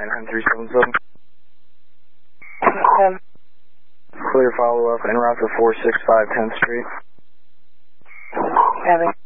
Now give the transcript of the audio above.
377. Clear follow-up en route for 465 10th Street. Heavy.